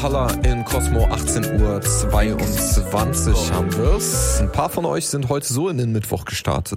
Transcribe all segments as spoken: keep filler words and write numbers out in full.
Halla in Cosmo, achtzehn Uhr zweiundzwanzig haben wir's. Ein paar von euch sind heute so in den Mittwoch gestartet.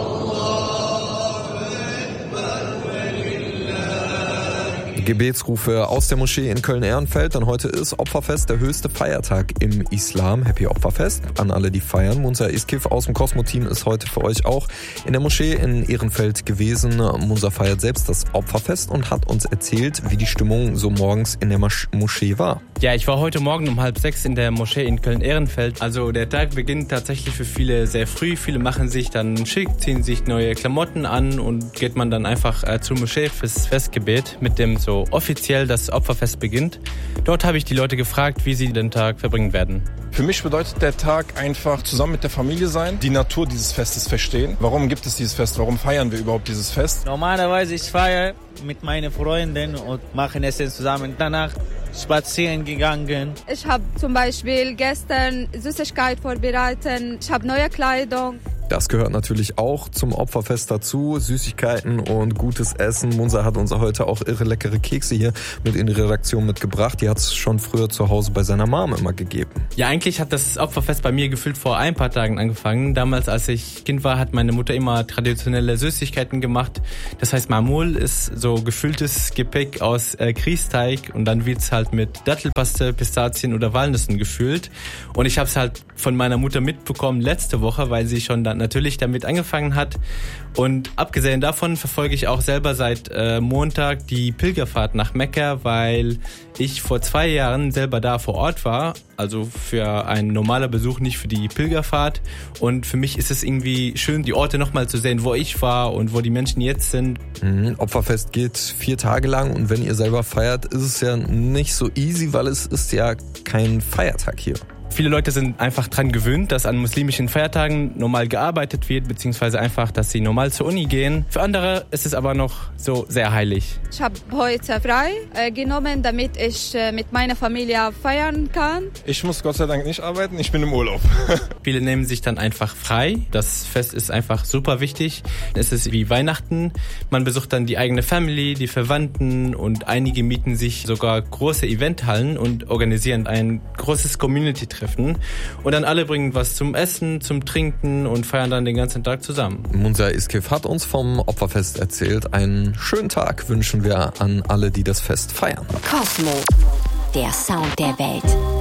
Gebetsrufe aus der Moschee in Köln-Ehrenfeld, denn heute ist Opferfest, der höchste Feiertag im Islam. Happy Opferfest an alle, die feiern. Munsa Iskif aus dem Cosmo-Team ist heute für euch auch in der Moschee in Ehrenfeld gewesen. Munsa feiert selbst das Opferfest und hat uns erzählt, wie die Stimmung so morgens in der Mosch- Moschee war. Ja, ich war heute Morgen um halb sechs in der Moschee in Köln-Ehrenfeld. Also der Tag beginnt tatsächlich für viele sehr früh. Viele machen sich dann schick, ziehen sich neue Klamotten an und geht man dann einfach äh, zur Moschee fürs Festgebet, mit dem so offiziell das Opferfest beginnt. Dort habe ich die Leute gefragt, wie sie den Tag verbringen werden. Für mich bedeutet der Tag einfach zusammen mit der Familie sein, die Natur dieses Festes verstehen. Warum gibt es dieses Fest? Warum feiern wir überhaupt dieses Fest? Normalerweise ich feiere mit meinen Freunden und machen Essen zusammen. Danach spazieren gegangen. Ich habe zum Beispiel gestern Süßigkeit vorbereitet. Ich habe neue Kleidung. Das gehört natürlich auch zum Opferfest dazu. Süßigkeiten und gutes Essen. Munsa hat uns heute auch irre leckere Kekse hier mit in die Redaktion mitgebracht. Die hat es schon früher zu Hause bei seiner Mom immer gegeben. Ja, eigentlich hat das Opferfest bei mir gefühlt vor ein paar Tagen angefangen. Damals, als ich Kind war, hat meine Mutter immer traditionelle Süßigkeiten gemacht. Das heißt, Mamul ist so gefülltes Gepäck aus äh, Grießteig und dann wird's halt mit Dattelpaste, Pistazien oder Walnüssen gefüllt. Und ich habe es halt von meiner Mutter mitbekommen letzte Woche, weil sie schon dann natürlich damit angefangen hat. Und abgesehen davon verfolge ich auch selber seit äh, Montag die Pilgerfahrt nach Mekka, weil ich vor zwei Jahren selber da vor Ort war. Also für einen normalen Besuch, nicht für die Pilgerfahrt. Und für mich ist es irgendwie schön, die Orte nochmal zu sehen, wo ich war und wo die Menschen jetzt sind. Mhm. Opferfest geht vier Tage lang und wenn ihr selber feiert, ist es ja nicht so easy, weil es ist ja kein Feiertag hier. Viele Leute sind einfach dran gewöhnt, dass an muslimischen Feiertagen normal gearbeitet wird, beziehungsweise einfach, dass sie normal zur Uni gehen. Für andere ist es aber noch so sehr heilig. Ich habe heute frei äh, genommen, damit ich äh, mit meiner Familie feiern kann. Ich muss Gott sei Dank nicht arbeiten, ich bin im Urlaub. Viele nehmen sich dann einfach frei. Das Fest ist einfach super wichtig. Es ist wie Weihnachten. Man besucht dann die eigene Family, die Verwandten und einige mieten sich sogar große Eventhallen und organisieren ein großes Community-Treffen. Und dann alle bringen was zum Essen, zum Trinken und feiern dann den ganzen Tag zusammen. Munsa Iskif hat uns vom Opferfest erzählt. Einen schönen Tag wünschen wir an alle, die das Fest feiern. Cosmo, der Sound der Welt.